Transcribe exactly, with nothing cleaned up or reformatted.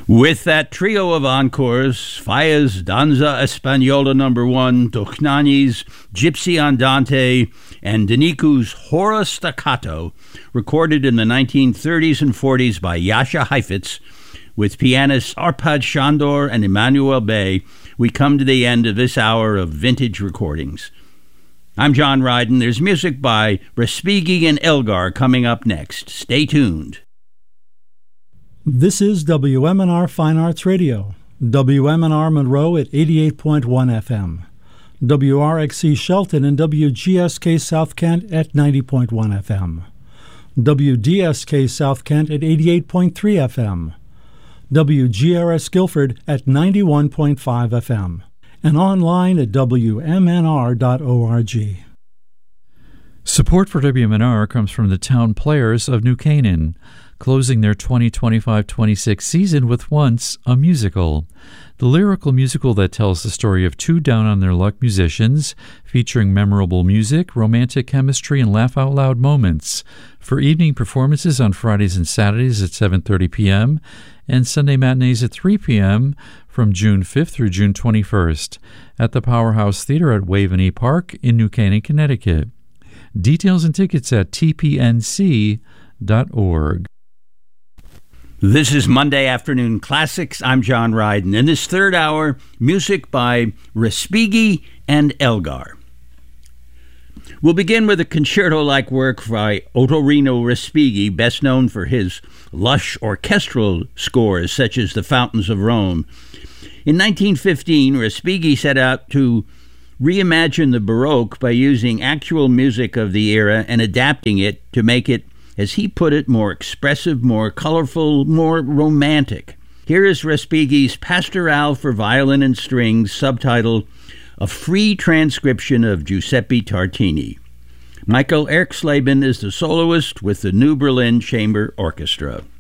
With that trio of encores, Faya's Danza Española number one, Dochnani's Gypsy Andante, and Daniku's Hora Staccato, recorded in the nineteen thirties and forties by Jascha Heifetz, with pianists Arpad Shandor and Emmanuel Bey, we come to the end of this hour of vintage recordings. I'm John Ryden. There's music by Respighi and Elgar coming up next. Stay tuned. This is W M N R Fine Arts Radio, W M N R Monroe at eighty-eight point one F M, W R X C Shelton and W G S K South Kent at ninety point one F M, W D S K South Kent at eighty-eight point three F M, W G R S Guilford at ninety-one point five F M, and online at W M N R dot org. Support for W M N R comes from the Town Players of New Canaan, closing their twenty twenty-five twenty-six season with Once, a Musical. The lyrical musical that tells the story of two down-on-their-luck musicians, featuring memorable music, romantic chemistry, and laugh-out-loud moments, for evening performances on Fridays and Saturdays at seven thirty p.m., and Sunday matinees at three p.m. from June fifth through June twenty-first at the Powerhouse Theater at Waveney Park in New Canaan, Connecticut. Details and tickets at T P N C dot org. This is Monday Afternoon Classics. I'm John Ryden. In this third hour, music by Respighi and Elgar. We'll begin with a concerto-like work by Ottorino Respighi, best known for his lush orchestral scores such as The Fountains of Rome. In nineteen fifteen, Respighi set out to reimagine the Baroque by using actual music of the era and adapting it to make it, as he put it, more expressive, more colorful, more romantic. Here is Respighi's Pastorale for Violin and Strings, subtitled A Free Transcription of Giuseppe Tartini. Michael Erxleben is the soloist with the New Berlin Chamber Orchestra.